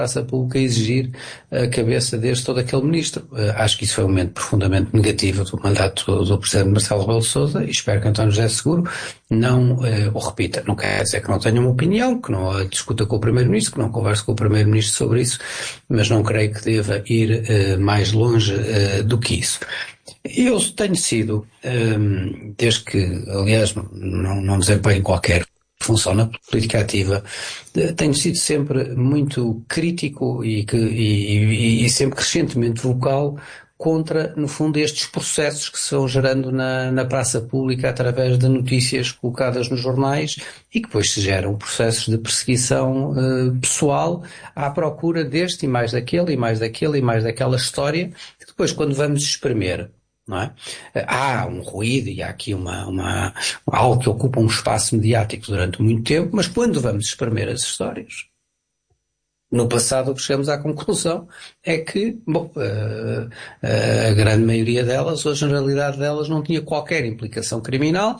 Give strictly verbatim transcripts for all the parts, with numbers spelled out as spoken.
praça pública exigir a cabeça deste ou daquele ministro. Uh, acho que isso foi um momento profundamente negativo do mandato do, do Presidente Marcelo Rebelo de Sousa e espero que António José Seguro não uh, o repita. Não quer dizer que não tenha uma opinião, que não a discuta com o Primeiro-Ministro, que não converse com o Primeiro-Ministro sobre isso, mas não creio que deva ir uh, mais longe uh, do que isso. Eu tenho sido, um, desde que, aliás, não, não desempenho qualquer função na política ativa, tenho sido sempre muito crítico e, que, e, e, e sempre crescentemente vocal contra, no fundo, estes processos que se vão gerando na, na praça pública através de notícias colocadas nos jornais e que depois se geram processos de perseguição uh, pessoal à procura deste e mais daquele e mais daquele e mais daquela história que depois, quando vamos espremer, não é? Há um ruído e há aqui uma, uma, algo que ocupa um espaço mediático durante muito tempo, mas quando vamos espremer as histórias, no passado o que chegamos à conclusão é que, bom, a, a grande maioria delas, ou a generalidade delas, não tinha qualquer implicação criminal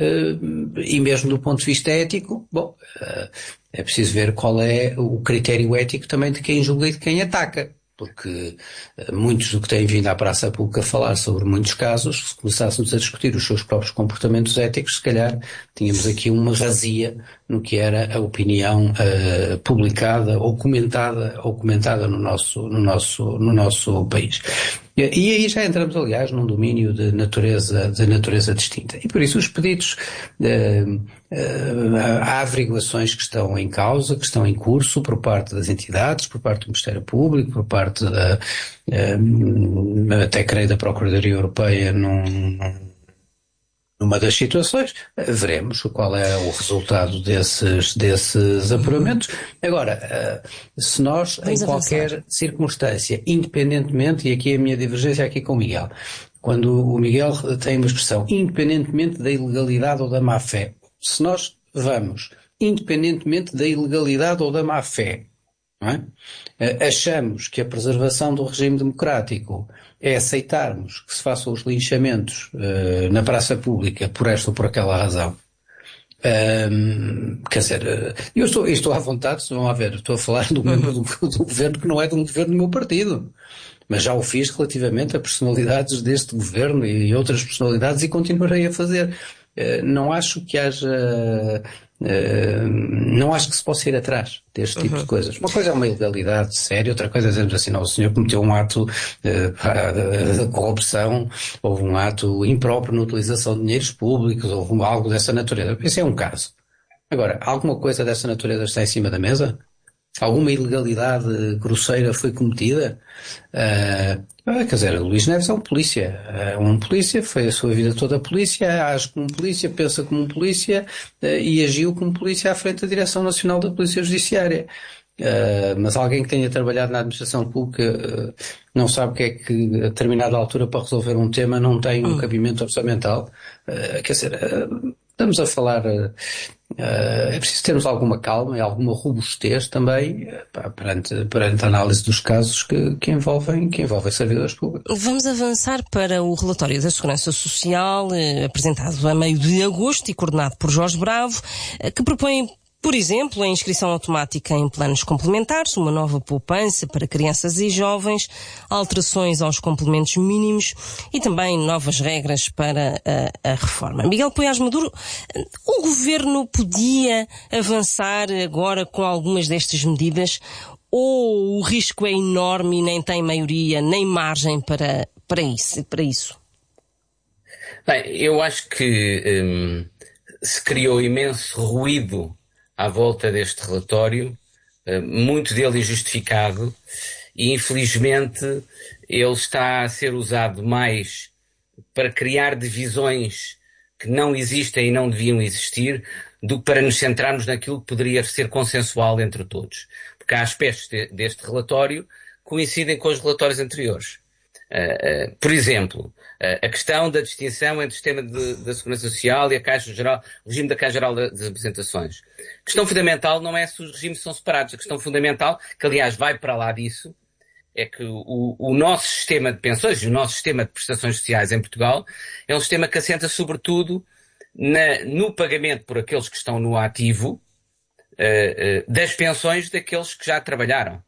e mesmo do ponto de vista ético, bom, é preciso ver qual é o critério ético também de quem julga e de quem ataca. Porque muitos do que têm vindo à praça pública a falar sobre muitos casos, se começássemos a discutir os seus próprios comportamentos éticos, se calhar tínhamos aqui uma razia no que era a opinião uh, publicada ou comentada, ou comentada no nosso, no nosso, no nosso país. E, e aí já entramos, aliás, num domínio de natureza, de natureza distinta. E por isso os pedidos, uh, uh, há averiguações que estão em causa, que estão em curso por parte das entidades, por parte do Ministério Público, por parte da, uh, até creio da Procuradoria Europeia num, num numa das situações, veremos qual é o resultado desses, desses apuramentos. Agora, se nós, Vamos em qualquer avançar. circunstância, independentemente, e aqui a minha divergência aqui com o Miguel, quando o Miguel tem uma expressão, independentemente da ilegalidade ou da má-fé, se nós vamos, independentemente da ilegalidade ou da má-fé, não é? Achamos que a preservação do regime democrático é aceitarmos que se façam os linchamentos uh, na praça pública por esta ou por aquela razão. Um, quer dizer, eu estou, eu estou à vontade, se vão a ver, estou a falar do membro do, do governo que não é de um governo do meu partido, mas já o fiz relativamente a personalidades deste governo e outras personalidades e continuarei a fazer. Uh, não acho que haja... Uh, não acho que se possa ir atrás deste tipo uhum. de coisas. Uma coisa é uma ilegalidade séria, outra coisa é dizermos assim, não, o senhor cometeu um ato uh, de corrupção, houve um ato impróprio na utilização de dinheiros públicos, houve algo dessa natureza. Esse é um caso. Agora, alguma coisa dessa natureza está em cima da mesa? Alguma ilegalidade grosseira foi cometida? Uh, quer dizer, Luís Neves é um polícia. É um polícia, foi a sua vida toda polícia, age como polícia, pensa como polícia uh, e agiu como polícia à frente da Direção Nacional da Polícia Judiciária. Uh, mas alguém que tenha trabalhado na administração pública uh, não sabe o que é que a determinada altura para resolver um tema não tem um cabimento orçamental. Uh, quer dizer, uh, estamos a falar... Uh, Uh, é preciso termos alguma calma e alguma robustez também uh, pá, perante, perante a análise dos casos que, que, envolvem, que envolvem servidores públicos. Vamos avançar para o relatório da Segurança Social, eh, apresentado a meio de agosto e coordenado por Jorge Bravo, eh, que propõe, por exemplo, a inscrição automática em planos complementares, uma nova poupança para crianças e jovens, alterações aos complementos mínimos e também novas regras para a, a reforma. Miguel Poiás Maduro, o governo podia avançar agora com algumas destas medidas ou o risco é enorme e nem tem maioria nem margem para, para, isso, para isso? Bem, eu acho que hum, se criou imenso ruído à volta deste relatório, muito dele injustificado, e infelizmente ele está a ser usado mais para criar divisões que não existem e não deviam existir, do que para nos centrarmos naquilo que poderia ser consensual entre todos. Porque há aspectos de, deste relatório que coincidem com os relatórios anteriores. Uh, uh, por exemplo, uh, a questão da distinção entre o sistema de, da Segurança Social e a Caixa Geral, o regime da Caixa Geral das Apresentações. A questão fundamental não é se os regimes são separados. A questão fundamental, que aliás vai para lá disso, é que o, o nosso sistema de pensões e o nosso sistema de prestações sociais em Portugal é um sistema que assenta sobretudo na, no pagamento por aqueles que estão no ativo uh, uh, das pensões daqueles que já trabalharam.